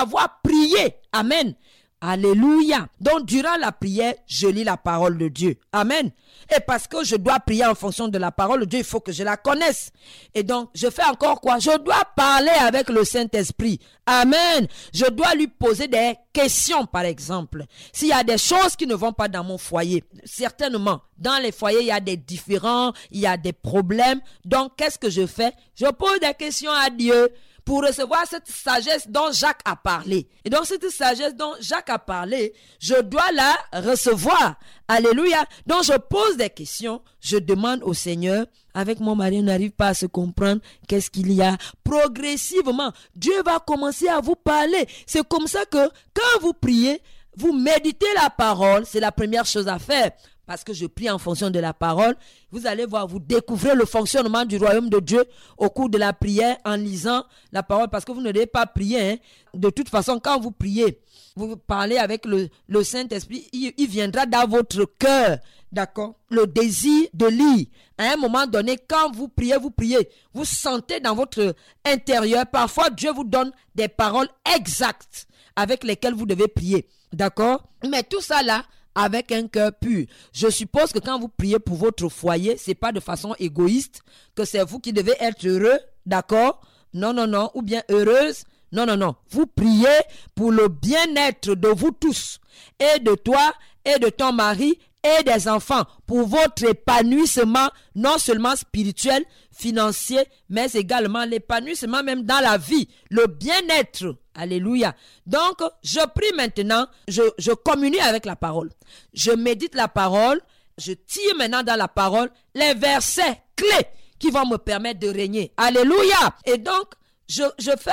savoir prier. Amen. Alléluia. Donc, durant la prière, je lis la parole de Dieu. Amen. Et parce que je dois prier en fonction de la parole de Dieu, il faut que je la connaisse. Et donc, je fais encore quoi? Je dois parler avec le Saint-Esprit. Amen. Je dois lui poser des questions, par exemple. S'il y a des choses qui ne vont pas dans mon foyer, certainement, dans les foyers, il y a des différends, il y a des problèmes. Donc, qu'est-ce que je fais? Je pose des questions à Dieu pour recevoir cette sagesse dont Jacques a parlé. Et donc, cette sagesse dont Jacques a parlé, je dois la recevoir. Alléluia. Donc, je pose des questions, je demande au Seigneur. Avec mon mari, on n'arrive pas à se comprendre. Qu'est-ce qu'il y a? Progressivement, Dieu va commencer à vous parler. C'est comme ça que, quand vous priez, vous méditez la parole. C'est la première chose à faire. Parce que je prie en fonction de la parole. Vous allez voir, vous découvrez le fonctionnement du royaume de Dieu au cours de la prière en lisant la parole. Parce que vous ne devez pas prier. De toute façon, quand vous priez, vous parlez avec le Saint-Esprit. Il viendra dans votre cœur. D'accord? Le désir de lire. À un moment donné, quand vous priez. Vous sentez dans votre intérieur. Parfois, Dieu vous donne des paroles exactes avec lesquelles vous devez prier. D'accord? Mais tout ça là, avec un cœur pur. Je suppose que quand vous priez pour votre foyer, c'est pas de façon égoïste que c'est vous qui devez être heureux, d'accord? Non, ou bien heureuse. Non. Vous priez pour le bien-être de vous tous, et de toi, et de ton mari, et des enfants, pour votre épanouissement, non seulement spirituel, financier, mais également l'épanouissement même dans la vie, le bien-être. Alléluia. Donc, je prie maintenant, je communie avec la parole. Je médite la parole, je tire maintenant dans la parole les versets clés qui vont me permettre de régner. Alléluia. Et donc, je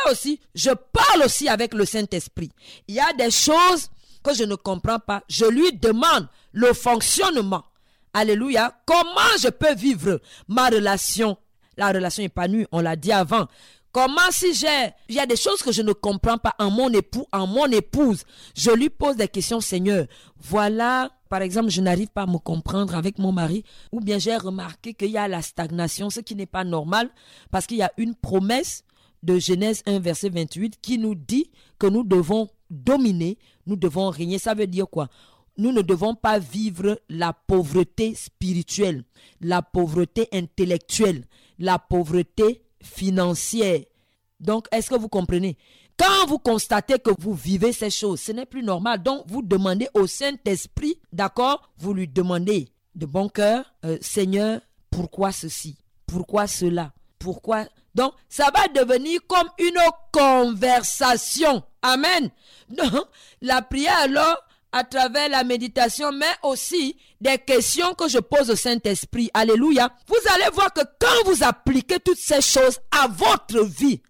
parle aussi avec le Saint-Esprit. Il y a des choses que je ne comprends pas. Je lui demande le fonctionnement. Alléluia. Comment je peux vivre ma relation, la relation épanouie, on l'a dit avant. Comment il y a des choses que je ne comprends pas en mon époux, en mon épouse, je lui pose des questions, Seigneur. Voilà, par exemple, je n'arrive pas à me comprendre avec mon mari, ou bien j'ai remarqué qu'il y a la stagnation, ce qui n'est pas normal, parce qu'il y a une promesse de Genèse 1, verset 28, qui nous dit que nous devons dominer, nous devons régner. Ça veut dire quoi? Nous ne devons pas vivre la pauvreté spirituelle, la pauvreté intellectuelle, la pauvreté financière. Donc, est-ce que vous comprenez? Quand vous constatez que vous vivez ces choses, ce n'est plus normal. Donc, vous demandez au Saint-Esprit, d'accord? Vous lui demandez de bon cœur, Seigneur, pourquoi ceci? Pourquoi cela? Pourquoi? Donc, ça va devenir comme une conversation. Amen. Donc, la prière alors, à travers la méditation, mais aussi des questions que je pose au Saint-Esprit. Alléluia. Vous allez voir que quand vous appliquez toutes ces choses à votre vie,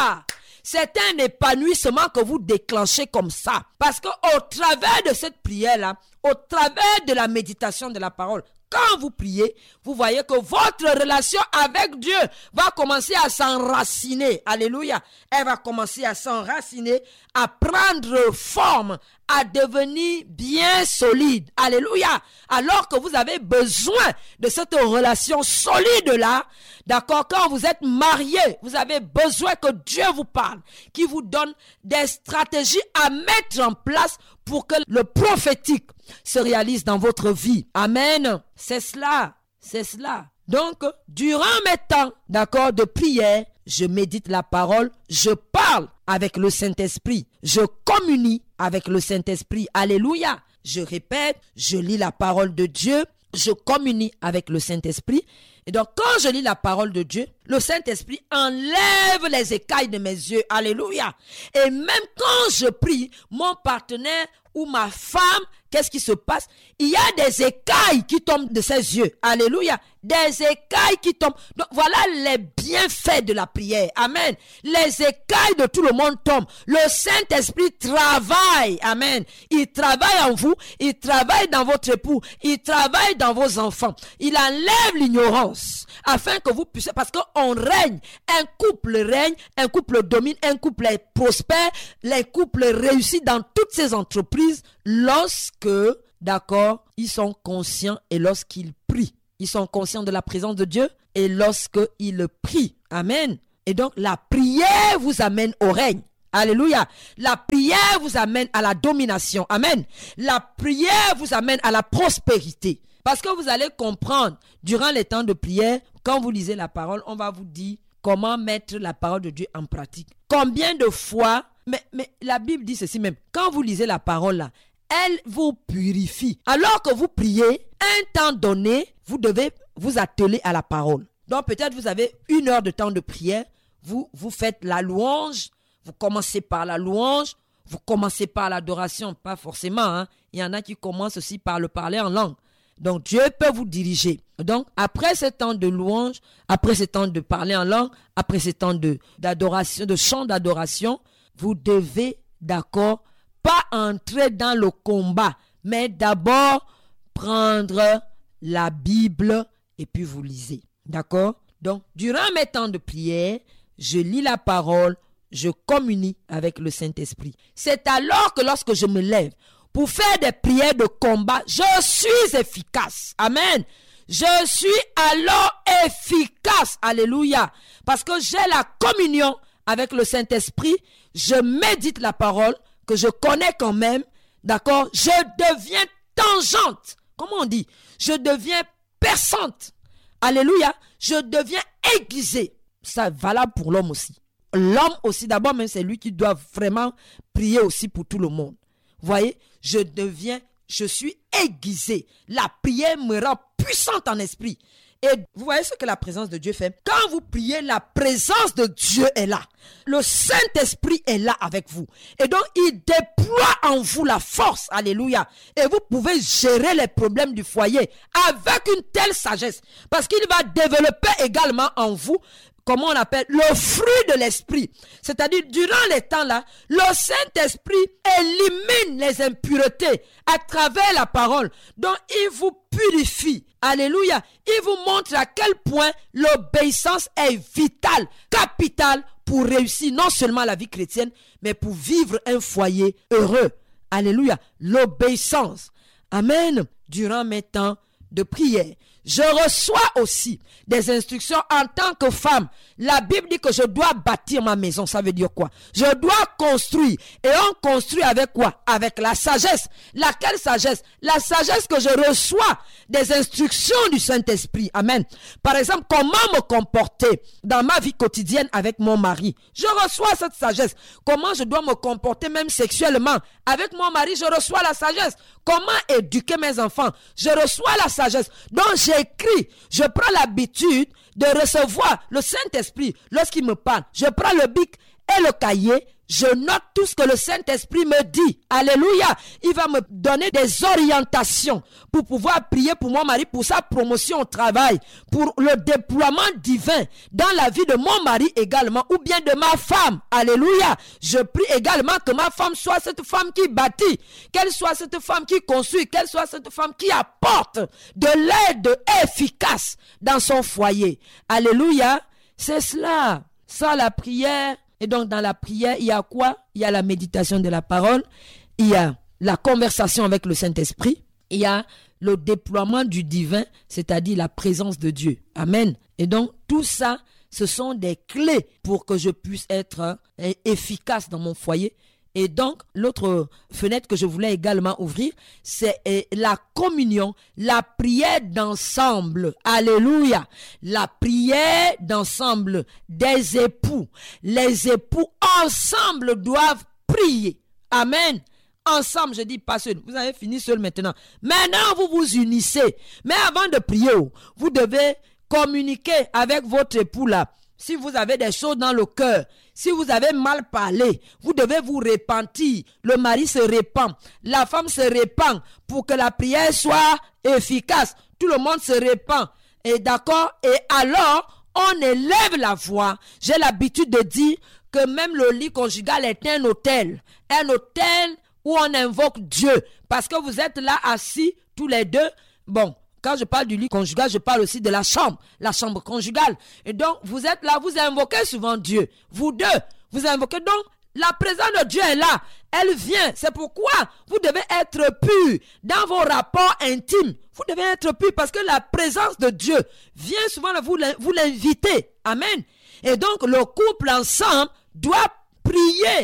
c'est un épanouissement que vous déclenchez comme ça. Parce qu'au travers de cette prière-là, au travers de la méditation de la parole, quand vous priez, vous voyez que votre relation avec Dieu va commencer à s'enraciner. Alléluia. Elle va commencer à s'enraciner, à prendre forme, à devenir bien solide. Alléluia. Alors que vous avez besoin de cette relation solide-là, d'accord, quand vous êtes marié, vous avez besoin que Dieu vous parle, qui vous donne des stratégies à mettre en place pour que le prophétique se réalise dans votre vie. Amen. C'est cela. Donc, durant mes temps, d'accord, de prière, je médite la parole, je parle avec le Saint-Esprit, je communie avec le Saint-Esprit. Alléluia. Je répète, je lis la parole de Dieu, je communie avec le Saint-Esprit. Et donc, quand je lis la parole de Dieu, le Saint-Esprit enlève les écailles de mes yeux. Alléluia. Et même quand je prie, mon partenaire ou ma femme, qu'est-ce qui se passe? Il y a des écailles qui tombent de ses yeux. Alléluia. Des écailles qui tombent. Donc, voilà les bienfaits de la prière. Amen. Les écailles de tout le monde tombent. Le Saint-Esprit travaille. Amen. Il travaille en vous. Il travaille dans votre époux. Il travaille dans vos enfants. Il enlève l'ignorance afin que vous puissiez, parce qu'on règne. Un couple règne. Un couple domine. Un couple est prospère. Les couples réussissent dans toutes ces entreprises lorsque, d'accord, ils sont conscients et lorsqu'ils prient. Ils sont conscients de la présence de Dieu et lorsqu'ils prient. Amen. Et donc, la prière vous amène au règne. Alléluia. La prière vous amène à la domination. Amen. La prière vous amène à la prospérité. Parce que vous allez comprendre, durant les temps de prière, quand vous lisez la parole, on va vous dire comment mettre la parole de Dieu en pratique. Combien de fois, mais la Bible dit ceci même, quand vous lisez la parole là, elle vous purifie. Alors que vous priez, un temps donné, vous devez vous atteler à la parole. Donc peut-être vous avez 1 heure de temps de prière, vous faites la louange, vous commencez par la louange, vous commencez par l'adoration, pas forcément. Hein. Il y en a qui commencent aussi par le parler en langue. Donc Dieu peut vous diriger. Donc après ce temps de louange, après ce temps de parler en langue, après ce temps d'adoration, de chant d'adoration, vous devez, d'accord, pas entrer dans le combat, mais d'abord prendre la Bible et puis vous lisez. D'accord? Donc, durant mes temps de prière, je lis la parole, je communie avec le Saint-Esprit. C'est alors que lorsque je me lève pour faire des prières de combat, je suis efficace. Amen. Je suis alors efficace. Alléluia. Parce que j'ai la communion avec le Saint-Esprit. Je médite la parole que je connais quand même. D'accord? Je deviens tangente. Comment on dit? Je deviens perçante. Alléluia. Je deviens aiguisée. Ça valable pour l'homme aussi. L'homme aussi, d'abord, même c'est lui qui doit vraiment prier aussi pour tout le monde. Vous voyez, je suis aiguisé. La prière me rend puissante en esprit. Et vous voyez ce que la présence de Dieu fait. Quand vous priez, la présence de Dieu est là. Le Saint-Esprit est là avec vous. Et donc, il déploie en vous la force. Alléluia. Et vous pouvez gérer les problèmes du foyer avec une telle sagesse. Parce qu'il va développer également en vous, comment on appelle, le fruit de l'esprit. C'est-à-dire, durant les temps là, le Saint-Esprit élimine les impuretés à travers la parole. Donc, il vous purifie. Alléluia. Il vous montre à quel point l'obéissance est vitale, capitale pour réussir non seulement la vie chrétienne, mais pour vivre un foyer heureux. Alléluia. L'obéissance. Amen. Durant mes temps de prière, je reçois aussi des instructions en tant que femme. La Bible dit que je dois bâtir ma maison. Ça veut dire quoi? Je dois construire. Et on construit avec quoi? Avec la sagesse. Laquelle sagesse? La sagesse que je reçois des instructions du Saint-Esprit. Amen. Par exemple, comment me comporter dans ma vie quotidienne avec mon mari. Je reçois cette sagesse. Comment je dois me comporter même sexuellement avec mon mari. Je reçois la sagesse. Comment éduquer mes enfants. Je reçois la sagesse. Donc j'écris, je prends l'habitude de recevoir le Saint-Esprit lorsqu'il me parle. Je prends le bic et le cahier, je note tout ce que le Saint-Esprit me dit. Alléluia. Il va me donner des orientations pour pouvoir prier pour mon mari, pour sa promotion au travail, pour le déploiement divin dans la vie de mon mari également, ou bien de ma femme. Alléluia. Je prie également que ma femme soit cette femme qui bâtit, qu'elle soit cette femme qui construit, qu'elle soit cette femme qui apporte de l'aide efficace dans son foyer. Alléluia. C'est cela. Sans la prière. Et donc, dans la prière, il y a quoi? Il y a la méditation de la parole, il y a la conversation avec le Saint-Esprit, il y a le déploiement du divin, c'est-à-dire la présence de Dieu. Amen. Et donc, tout ça, ce sont des clés pour que je puisse être efficace dans mon foyer. Et donc, l'autre fenêtre que je voulais également ouvrir, c'est la communion, la prière d'ensemble. Alléluia. La prière d'ensemble des époux. Les époux ensemble doivent prier. Amen. Ensemble, je dis pas seul. Vous avez fini seul maintenant. Maintenant, vous vous unissez. Mais avant de prier, vous devez communiquer avec votre époux là. Si vous avez des choses dans le cœur, si vous avez mal parlé, vous devez vous repentir. Le mari se repent, la femme se repent pour que la prière soit efficace. Tout le monde se repent. Et d'accord? Et alors, on élève la voix. J'ai l'habitude de dire que même le lit conjugal est un hôtel. Un hôtel où on invoque Dieu. Parce que vous êtes là assis tous les deux. Bon. Quand je parle du lit conjugal, je parle aussi de la chambre conjugale. Et donc, vous êtes là, vous invoquez souvent Dieu. Vous deux, vous invoquez. Donc, la présence de Dieu est là. Elle vient. C'est pourquoi vous devez être pur dans vos rapports intimes. Vous devez être pur parce que la présence de Dieu vient souvent vous l'inviter. Amen. Et donc, le couple ensemble doit prier.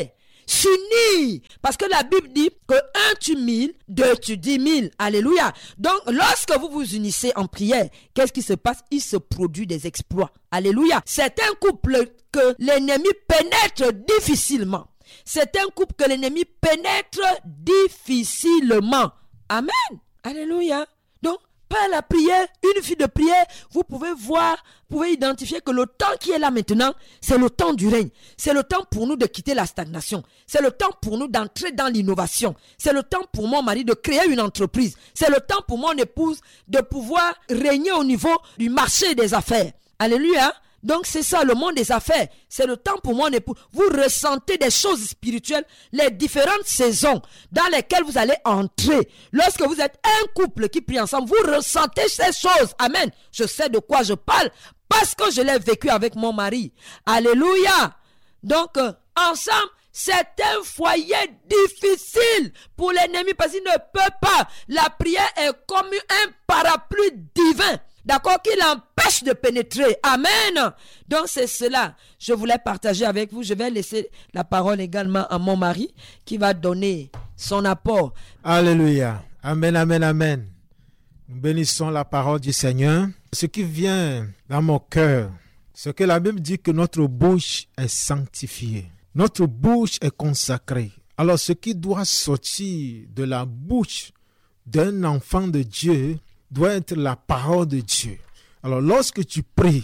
s'unir. Parce que la Bible dit que 1 tue 1000, 2 tue 10 000. Alléluia. Donc, lorsque vous vous unissez en prière, qu'est-ce qui se passe? Il se produit des exploits. Alléluia. C'est un couple que l'ennemi pénètre difficilement. C'est un couple que l'ennemi pénètre difficilement. Amen. Alléluia. Donc, par la prière, une vie de prière, vous pouvez voir, vous pouvez identifier que le temps qui est là maintenant, c'est le temps du règne. C'est le temps pour nous de quitter la stagnation. C'est le temps pour nous d'entrer dans l'innovation. C'est le temps pour mon mari de créer une entreprise. C'est le temps pour mon épouse de pouvoir régner au niveau du marché des affaires. Alléluia. Donc c'est ça, le monde des affaires. C'est le temps pour mon époux. Vous ressentez des choses spirituelles, les différentes saisons dans lesquelles vous allez entrer. Lorsque vous êtes un couple qui prie ensemble, vous ressentez ces choses. Amen. Je sais de quoi je parle parce que je l'ai vécu avec mon mari. Alléluia. Donc ensemble, c'est un foyer difficile pour l'ennemi parce qu'il ne peut pas. La prière est comme un parapluie divin. D'accord, qui l'empêche de pénétrer. Amen. Donc c'est cela. Je voulais partager avec vous. Je vais laisser la parole également à mon mari qui va donner son apport. Alléluia. Amen, amen, amen. Nous bénissons la parole du Seigneur. Ce qui vient dans mon cœur, c'est que la Bible dit que notre bouche est sanctifiée. Notre bouche est consacrée. Alors ce qui doit sortir de la bouche d'un enfant de Dieu doit être la parole de Dieu. Alors lorsque tu pries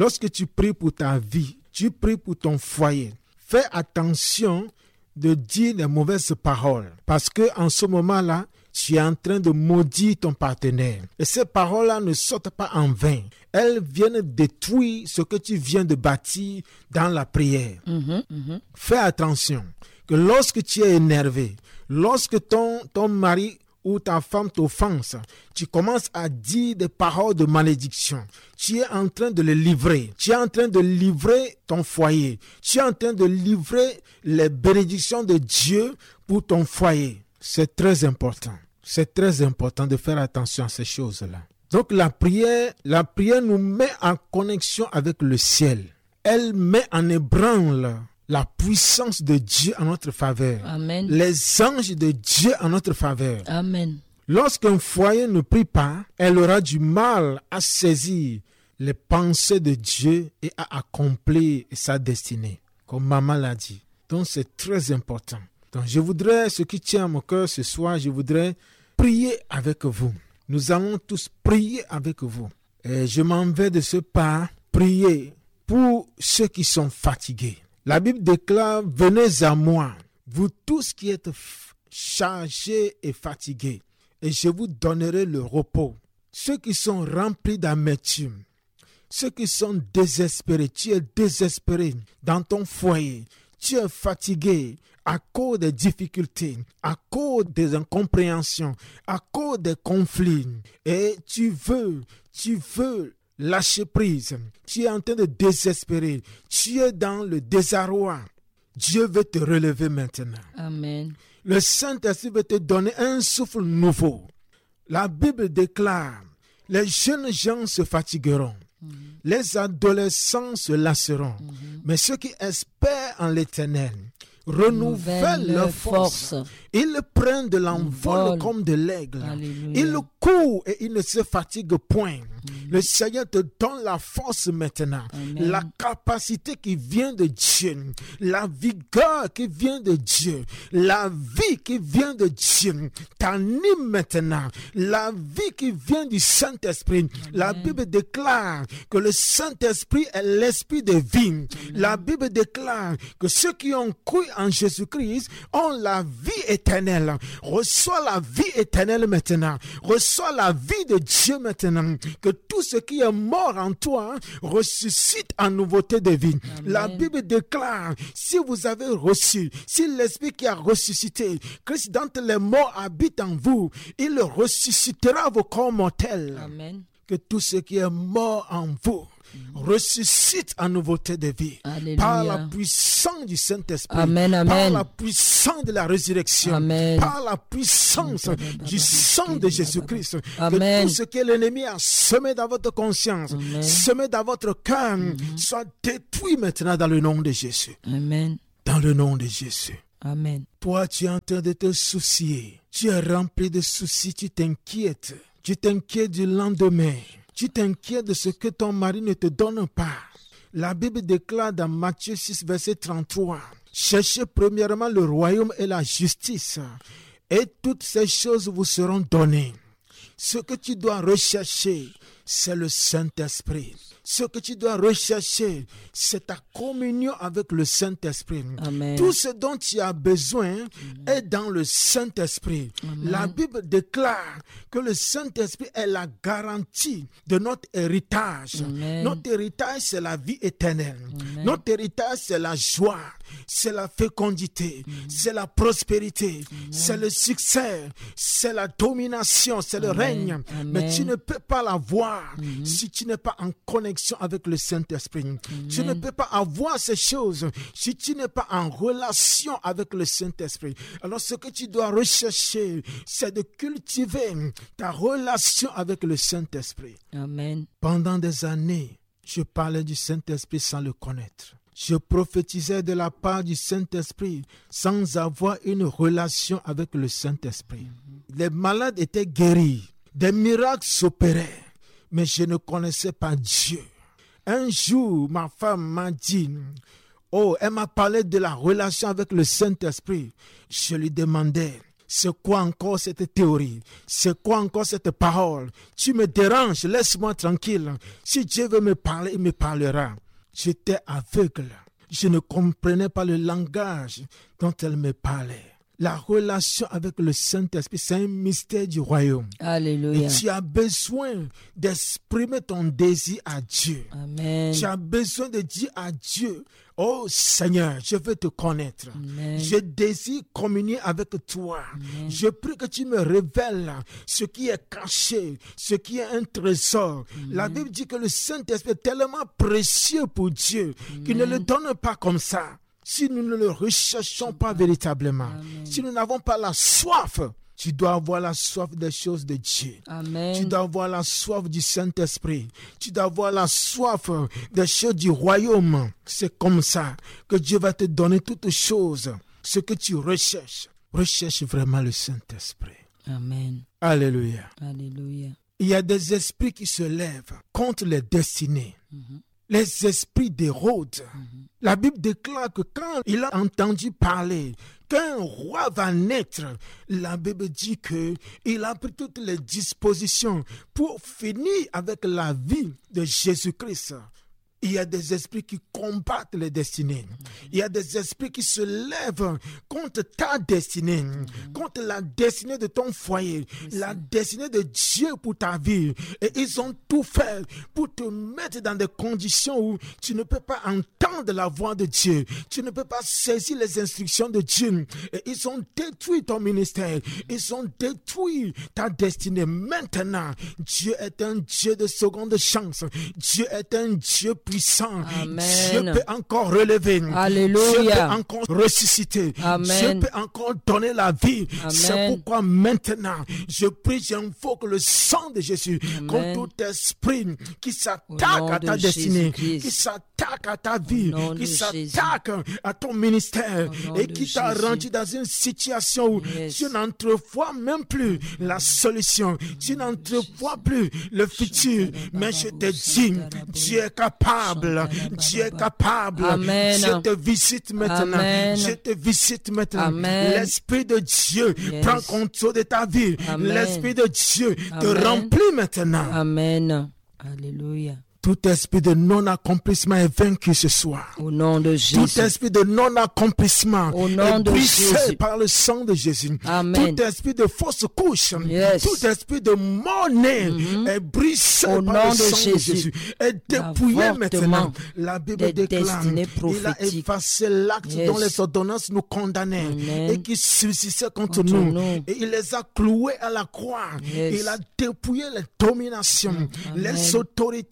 pour ta vie, tu pries pour ton foyer, fais attention de dire les mauvaises paroles. Parce qu'en ce moment-là, tu es en train de maudire ton partenaire. Et ces paroles-là ne sortent pas en vain. Elles viennent détruire ce que tu viens de bâtir dans la prière. Fais attention que lorsque tu es énervé, lorsque ton mari ou ta femme t'offense, tu commences à dire des paroles de malédiction. Tu es en train de les livrer. Tu es en train de livrer ton foyer. Tu es en train de livrer les bénédictions de Dieu pour ton foyer. C'est très important. C'est très important de faire attention à ces choses-là. Donc la prière nous met en connexion avec le ciel. Elle met en ébranle la puissance de Dieu en notre faveur. Amen. Les anges de Dieu en notre faveur. Amen. Lorsqu'un foyer ne prie pas, elle aura du mal à saisir les pensées de Dieu et à accomplir sa destinée, comme maman l'a dit. Donc c'est très important. Donc ce qui tient à mon cœur ce soir, je voudrais prier avec vous. Nous allons tous prier avec vous. Et je m'en vais de ce pas prier pour ceux qui sont fatigués. La Bible déclare, venez à moi, vous tous qui êtes chargés et fatigués, et je vous donnerai le repos. Ceux qui sont remplis d'amertume, ceux qui sont désespérés, tu es désespéré dans ton foyer, tu es fatigué à cause des difficultés, à cause des incompréhensions, à cause des conflits, et tu veux lâcher prise, tu es en train de désespérer, tu es dans le désarroi. Dieu veut te relever maintenant. Amen. Le Saint-Esprit veut te donner un souffle nouveau. La Bible déclare, les jeunes gens se fatigueront, les adolescents se lasseront, mais ceux qui espèrent en l'Éternel renouvellent leur force. Ils prennent de l'envol comme de l'aigle. Alléluia. Ils courent et ils ne se fatiguent point. Le Seigneur te donne la force maintenant. Amen. La capacité qui vient de Dieu, la vigueur qui vient de Dieu, la vie qui vient de Dieu t'anime maintenant. La vie qui vient du Saint-Esprit. Amen. La Bible déclare que le Saint-Esprit est l'esprit de vie. Amen. La Bible déclare que ceux qui ont cru en Jésus-Christ ont la vie éternelle. Reçois la vie éternelle maintenant. Reçois la vie de Dieu maintenant. Que tout ce qui est mort en toi ressuscite en nouveauté de vie. Amen. La Bible déclare, si vous avez reçu, si l'Esprit qui a ressuscité, Christ d'entre les morts habite en vous, il ressuscitera vos corps mortels. Amen. Que tout ce qui est mort en vous ressuscite en nouveauté de vie. Alléluia. Par la puissance du Saint-Esprit. Amen, amen. Par la puissance de la résurrection. Amen. Par la puissance du sang de Jésus-Christ. Que tout ce que l'ennemi a semé dans votre conscience, amen, semé dans votre cœur, soit détruit maintenant dans le nom de Jésus. Amen. Dans le nom de Jésus. Amen. Toi, tu es en train de te soucier. Tu es rempli de soucis, tu t'inquiètes. Tu t'inquiètes du lendemain. Tu t'inquiètes de ce que ton mari ne te donne pas. La Bible déclare dans Matthieu 6, verset 33, « Cherchez premièrement le royaume et la justice, et toutes ces choses vous seront données. » Ce que tu dois rechercher, c'est le Saint-Esprit. Ce que tu dois rechercher, c'est ta communion avec le Saint-Esprit. Amen. Tout ce dont tu as besoin est dans le Saint-Esprit. Amen. La Bible déclare que le Saint-Esprit est la garantie de notre héritage. Amen. Notre héritage, c'est la vie éternelle. Amen. Notre héritage, c'est la joie, c'est la fécondité, c'est la prospérité, c'est le succès, c'est la domination, c'est le règne. Amen. Mais tu ne peux pas l'avoir si tu n'es pas en connexion avec le Saint-Esprit. Tu ne peux pas avoir ces choses si tu n'es pas en relation avec le Saint-Esprit. Alors ce que tu dois rechercher, c'est de cultiver ta relation avec le Saint-Esprit. Amen. Pendant des années, je parlais du Saint-Esprit sans le connaître. Je prophétisais de la part du Saint-Esprit sans avoir une relation avec le Saint-Esprit. Les malades étaient guéris, des miracles s'opéraient, mais je ne connaissais pas Dieu. Un jour, ma femme m'a dit, elle m'a parlé de la relation avec le Saint-Esprit. Je lui demandais, c'est quoi encore cette théorie? C'est quoi encore cette parole? Tu me déranges, laisse-moi tranquille. Si Dieu veut me parler, il me parlera. J'étais aveugle. Je ne comprenais pas le langage dont elle me parlait. La relation avec le Saint-Esprit, c'est un mystère du royaume. Alléluia. Et tu as besoin d'exprimer ton désir à Dieu. Amen. Tu as besoin de dire à Dieu, oh Seigneur, je veux te connaître. Amen. Je désire communier avec toi. Amen. Je prie que tu me révèles ce qui est caché, ce qui est un trésor. Amen. La Bible dit que le Saint-Esprit est tellement précieux pour Dieu qu'il ne le donne pas comme ça. Si nous ne le recherchons pas véritablement, Amen. si nous n'avons pas la soif, tu dois avoir la soif des choses de Dieu. Amen. Tu dois avoir la soif du Saint-Esprit. Tu dois avoir la soif des choses du royaume. C'est comme ça que Dieu va te donner toutes choses. Ce que tu recherches. Recherche vraiment le Saint-Esprit. Amen. Alléluia. Alléluia. Il y a des esprits qui se lèvent contre les destinées. Les esprits d'Hérode. La Bible déclare que quand il a entendu parler qu'un roi va naître, la Bible dit qu'il a pris toutes les dispositions pour finir avec la vie de Jésus-Christ. Il y a des esprits qui combattent les destinées. Il y a des esprits qui se lèvent contre ta destinée, contre la destinée de ton foyer, la destinée de Dieu pour ta vie. Et ils ont tout fait pour te mettre dans des conditions où tu ne peux pas entendre la voix de Dieu. Tu ne peux pas saisir les instructions de Dieu. Et ils ont détruit ton ministère. Ils ont détruit ta destinée. Maintenant, Dieu est un Dieu de seconde chance. Dieu est un Dieu puissant. Amen. Dieu peut encore relever. Alléluia. Dieu peut encore ressusciter. Amen. Dieu peut encore donner la vie. Amen. C'est pourquoi maintenant, je prie, j'invoque le sang de Jésus contre tout esprit qui s'attaque à ta destinée, qui s'attaque à ta vie, qui s'attaque à ton ministère et qui t'a rendu dans une situation où tu n'entrevois même plus la solution. Tu n'entrevois plus le futur. Mais je te dis, Dieu est capable. Dieu est capable. Amen. Je te visite maintenant. Amen. Je te visite maintenant. Amen. L'Esprit de Dieu prend contrôle de ta vie. Amen. L'Esprit de Dieu te Amen. remplit maintenant. Amen. Alléluia. Tout esprit de non-accomplissement est vaincu ce soir. Au nom de Jésus. Tout esprit de non-accomplissement Au nom est de brisé Jésus. par le sang de Jésus. Amen. Tout esprit de fausse couche, Yes. tout esprit de monnaie est brisé Au par nom le de sang de Jésus. Jésus. Est dépouillé L'avortement maintenant. La Bible des déclare, destinées il a prophétiques. effacé l'acte Yes. dont les ordonnances nous condamnaient Amen. et qui subsistait contre Contre nous. nous. Et il les a cloués à la croix. Yes. Il a dépouillé les dominations, Amen. les autorités, les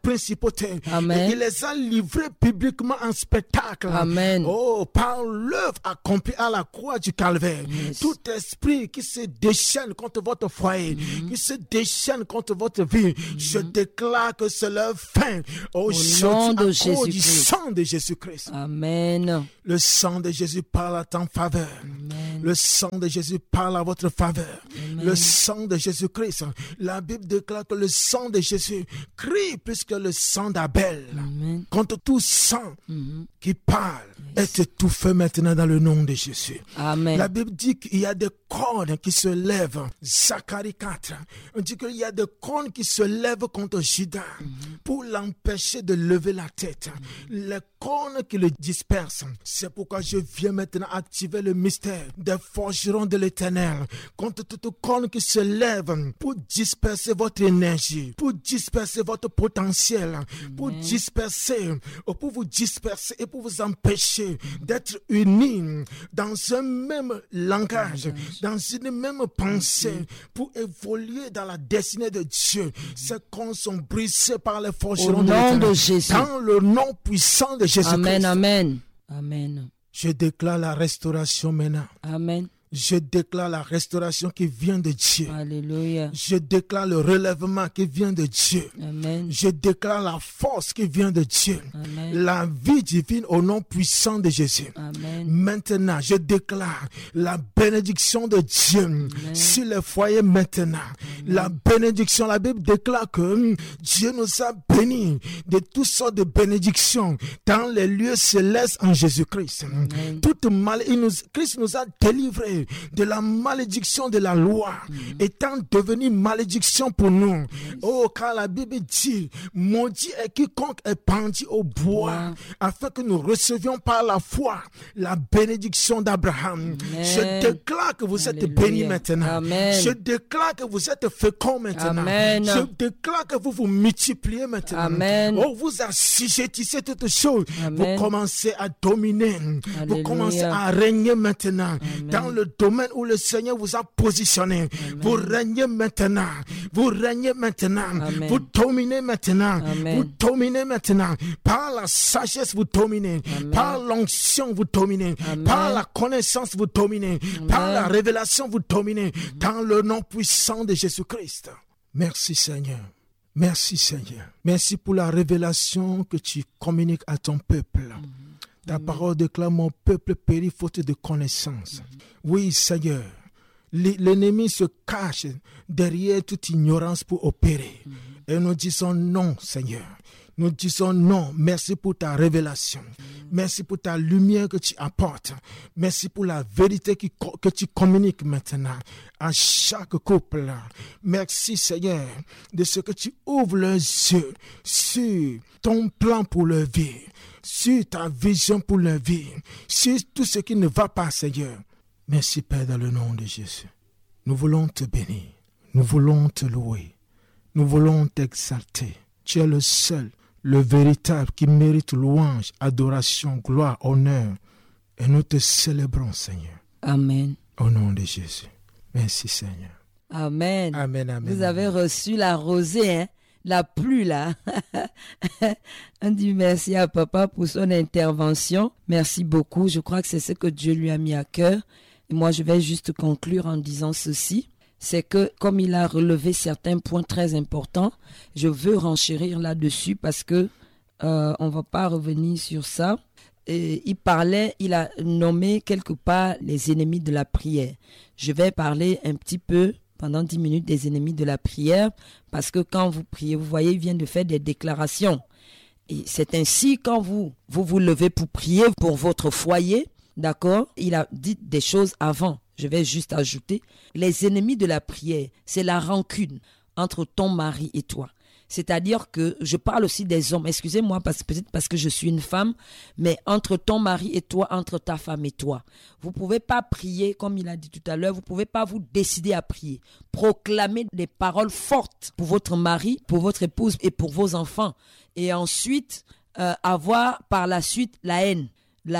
principautés. Amen. Et il les a livrés publiquement en spectacle. Amen. Oh, par l'œuvre accomplie à la croix du Calvaire. Yes. Tout esprit qui se déchaîne contre votre foyer, qui se déchaîne contre votre vie, je déclare que c'est leur fin. Au nom de du Jésus-Christ. sang de Jésus-Christ. Amen. Le sang de Jésus parle à ton faveur. Amen. Le sang de Jésus parle à votre faveur. Amen. Le sang de Jésus-Christ. La Bible déclare que le sang de Jésus crie plus que le sang d'Abel. Amen. Contre tout sang qui parle, est étouffé maintenant dans le nom de Jésus. Amen. La Bible dit qu'il y a des cornes qui se lèvent. Zacharie 4. On dit qu'il y a des cornes qui se lèvent contre Judas pour l'empêcher de lever la tête. Les cornes qui le dispersent. C'est pourquoi je viens maintenant activer le mystère des forgerons de l'Éternel contre toute corne qui se lève pour disperser votre énergie, pour disperser votre potentiel, pour vous disperser et pour vous empêcher d'être unis dans un même langage, dans une même pensée, pour évoluer dans la destinée de Dieu. Ces cornes sont brisées par les forgerons de l'Éternel. De Jésus. Dans le nom puissant de Jésus-Christ. Amen, amen. Amen. Je déclare la restauration maintenant. Amen. Je déclare la restauration qui vient de Dieu. Alléluia. Je déclare le relèvement qui vient de Dieu. Amen. Je déclare la force qui vient de Dieu. Amen. La vie divine au nom puissant de Jésus. Amen. Maintenant, je déclare la bénédiction de Dieu sur les foyers maintenant. La bénédiction, la Bible déclare que Dieu nous a bénis de toutes sortes de bénédictions dans les lieux célestes en Jésus-Christ. Christ nous a délivrés de la malédiction de la loi, étant devenu malédiction pour nous. Oh, car la Bible dit, maudit est quiconque est pendu au bois, afin que nous recevions par la foi la bénédiction d'Abraham. Je déclare que vous êtes bénis maintenant. Amen. Je déclare que vous êtes féconds maintenant. Amen. Je déclare que vous vous multipliez maintenant. Amen. Oh, vous assujettissez toutes choses. Amen. Vous commencez à dominer. Alléluia. Vous commencez à régner maintenant. Amen. Dans le domaine où le Seigneur vous a positionné. Amen. Vous régnez maintenant. Vous régnez maintenant. Amen. Vous dominez maintenant. Amen. Vous dominez maintenant. Par la sagesse, vous dominez. Amen. Par l'onction, vous dominez. Amen. Par la connaissance, vous dominez. Amen. Par la révélation, vous dominez. Dans le nom puissant de Jésus-Christ. Merci Seigneur. Merci Seigneur. Merci pour la révélation que tu communiques à ton peuple. Ta parole déclare: mon peuple périt faute de connaissance. Oui, Seigneur. L'ennemi se cache derrière toute ignorance pour opérer. Et nous disons non, Seigneur. Nous disons non. Merci pour ta révélation. Merci pour ta lumière que tu apportes. Merci pour la vérité que tu communiques maintenant à chaque couple. Merci, Seigneur, de ce que tu ouvres leurs yeux sur ton plan pour leur vie, sur ta vision pour leur vie, sur tout ce qui ne va pas, Seigneur. Merci, Père, dans le nom de Jésus. Nous voulons te bénir. Nous voulons te louer. Nous voulons t'exalter. Tu es le seul, le véritable, qui mérite louange, adoration, gloire, honneur. Et nous te célébrons, Seigneur. Amen. Au nom de Jésus. Merci, Seigneur. Amen. Amen, amen. Vous avez reçu la rosée, hein? La pluie, là. On dit merci à papa pour son intervention. Merci beaucoup. Je crois que c'est ce que Dieu lui a mis à cœur. Et moi, je vais juste conclure en disant ceci. C'est que, comme il a relevé certains points très importants, je veux renchérir là-dessus parce que on va pas revenir sur ça. Et il a nommé quelque part les ennemis de la prière. Je vais parler un petit peu pendant 10 minutes des ennemis de la prière parce que quand vous priez, vous voyez, il vient de faire des déclarations. Et c'est ainsi quand vous levez pour prier pour votre foyer, d'accord? Il a dit des choses avant. Je vais juste ajouter, les ennemis de la prière, c'est la rancune entre ton mari et toi. C'est-à-dire que je parle aussi des hommes, excusez-moi, peut-être parce que je suis une femme, mais entre ton mari et toi, entre ta femme et toi. Vous ne pouvez pas prier, comme il a dit tout à l'heure, vous ne pouvez pas vous décider à prier. Proclamer des paroles fortes pour votre mari, pour votre épouse et pour vos enfants. Et ensuite, avoir par la suite la haine,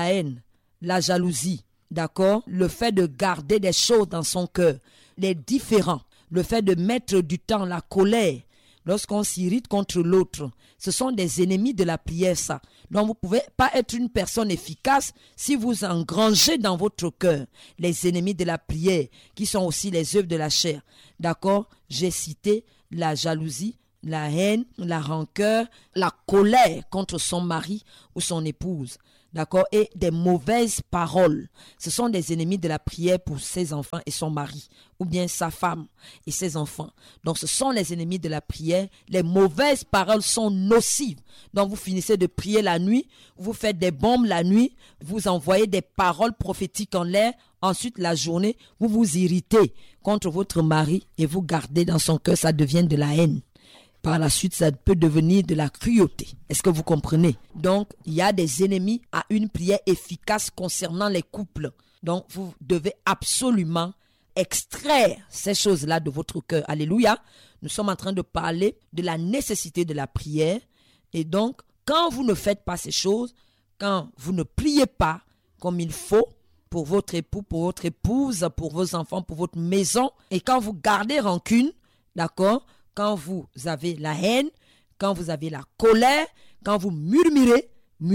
la jalousie. D'accord? Le fait de garder des choses dans son cœur, les différends, le fait de mettre du temps, la colère, lorsqu'on s'irrite contre l'autre, ce sont des ennemis de la prière, ça. Donc, vous ne pouvez pas être une personne efficace si vous engrangez dans votre cœur les ennemis de la prière, qui sont aussi les œuvres de la chair. D'accord? J'ai cité la jalousie, la haine, la rancœur, la colère contre son mari ou son épouse. D'accord? Et des mauvaises paroles. Ce sont des ennemis de la prière pour ses enfants et son mari, ou bien sa femme et ses enfants. Donc, ce sont les ennemis de la prière. Les mauvaises paroles sont nocives. Donc, vous finissez de prier la nuit, vous faites des bombes la nuit, vous envoyez des paroles prophétiques en l'air. Ensuite, la journée, vous vous irritez contre votre mari et vous gardez dans son cœur, ça devient de la haine. Par la suite, ça peut devenir de la cruauté. Est-ce que vous comprenez? Donc, il y a des ennemis à une prière efficace concernant les couples. Donc, vous devez absolument extraire ces choses-là de votre cœur. Alléluia. Nous sommes en train de parler de la nécessité de la prière. Et donc, quand vous ne faites pas ces choses, quand vous ne priez pas comme il faut pour votre époux, pour votre épouse, pour vos enfants, pour votre maison, et quand vous gardez rancune, d'accord, quand vous avez la haine, quand vous avez la colère, quand vous murmurez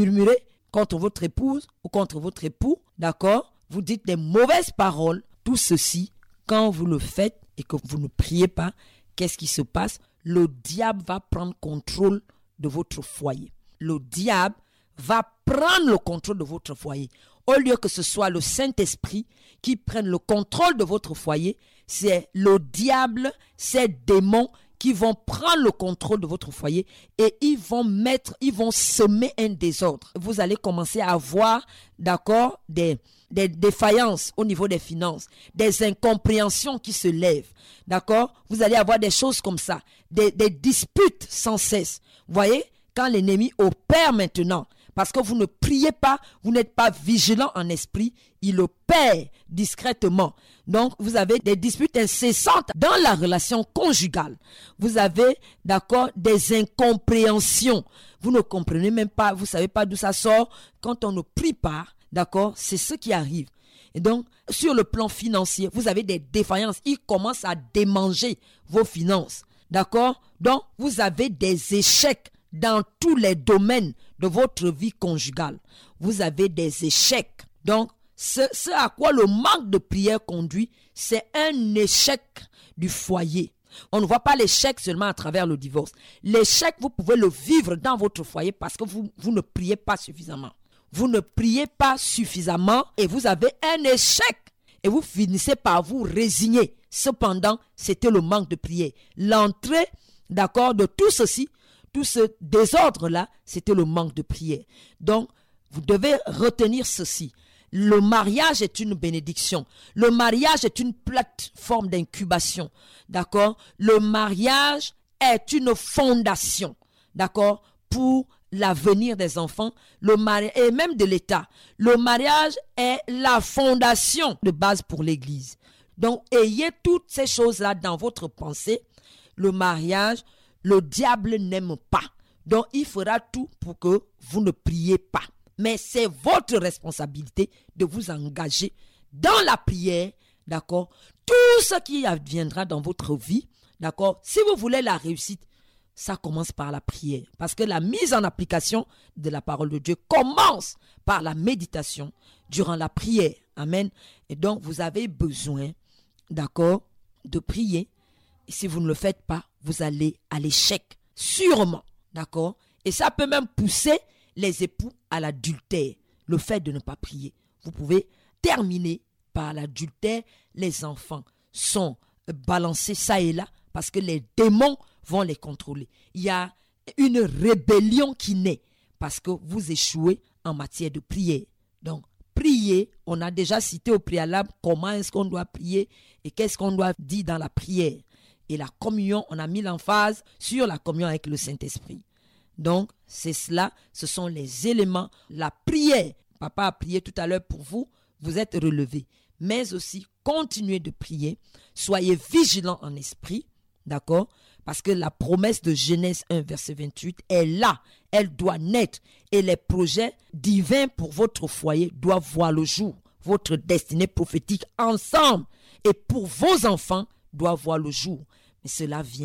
contre votre épouse ou contre votre époux, d'accord, vous dites des mauvaises paroles, tout ceci, quand vous le faites et que vous ne priez pas, qu'est-ce qui se passe? Le diable va prendre contrôle de votre foyer. Le diable va prendre le contrôle de votre foyer. Au lieu que ce soit le Saint-Esprit qui prenne le contrôle de votre foyer, c'est le diable, ces démons qui vont prendre le contrôle de votre foyer et ils vont semer un désordre. Vous allez commencer à avoir, d'accord, des défaillances au niveau des finances, des incompréhensions qui se lèvent, d'accord. Vous allez avoir des choses comme ça, des disputes sans cesse. Vous voyez, quand l'ennemi opère maintenant, parce que vous ne priez pas, vous n'êtes pas vigilant en esprit, il opère discrètement. Donc, vous avez des disputes incessantes dans la relation conjugale. Vous avez, d'accord, des incompréhensions. Vous ne comprenez même pas, vous ne savez pas d'où ça sort. Quand on ne prie pas, d'accord, c'est ce qui arrive. Et donc, sur le plan financier, vous avez des défaillances. Ils commencent à démanger vos finances. D'accord? Donc, vous avez des échecs dans tous les domaines de votre vie conjugale. Vous avez des échecs. Donc, ce à quoi le manque de prière conduit, c'est un échec du foyer. On ne voit pas l'échec seulement à travers le divorce. L'échec, vous pouvez le vivre dans votre foyer parce que vous ne priez pas suffisamment. Vous ne priez pas suffisamment et vous avez un échec. Et vous finissez par vous résigner. Cependant, c'était le manque de prière. L'entrée, d'accord, de tout ceci, tout ce désordre-là, c'était le manque de prière. Donc, vous devez retenir ceci. Le mariage est une bénédiction. Le mariage est une plateforme d'incubation. D'accord? Le mariage est une fondation. D'accord? Pour l'avenir des enfants, et même de l'État. Le mariage est la fondation de base pour l'Église. Donc, ayez toutes ces choses-là dans votre pensée. Le mariage, le diable n'aime pas. Donc, il fera tout pour que vous ne priez pas. Mais c'est votre responsabilité de vous engager dans la prière, d'accord? Tout ce qui adviendra dans votre vie, d'accord? Si vous voulez la réussite, ça commence par la prière. Parce que la mise en application de la parole de Dieu commence par la méditation durant la prière. Amen. Et donc, vous avez besoin, d'accord, de prier. Et si vous ne le faites pas, vous allez à l'échec. Sûrement, d'accord? Et ça peut même pousser les époux à l'adultère. Le fait de ne pas prier. Vous pouvez terminer par l'adultère. Les enfants sont balancés ça et là parce que les démons vont les contrôler. Il y a une rébellion qui naît parce que vous échouez en matière de prière. Donc, prier, on a déjà cité au préalable comment est-ce qu'on doit prier et qu'est-ce qu'on doit dire dans la prière. Et la communion, on a mis l'emphase sur la communion avec le Saint-Esprit. Donc, c'est cela, ce sont les éléments. La prière, papa a prié tout à l'heure pour vous, vous êtes relevés. Mais aussi, continuez de prier, soyez vigilants en esprit, d'accord? Parce que la promesse de Genèse 1, verset 28 est là, elle doit naître. Et les projets divins pour votre foyer doivent voir le jour. Votre destinée prophétique ensemble et pour vos enfants doit voir le jour. Mais cela vient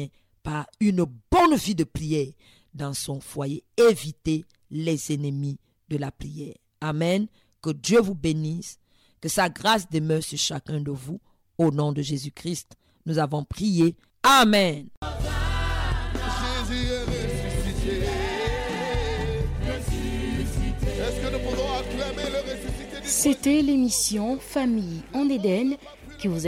par une bonne vie de prière dans son foyer. Évitez les ennemis de la prière. Amen. Que Dieu vous bénisse. Que sa grâce demeure sur chacun de vous. Au nom de Jésus-Christ, nous avons prié. Amen. Jésus est ressuscité. Est-ce que nous pouvons acclamer le ressuscité? C'était l'émission Famille en Éden qui vous a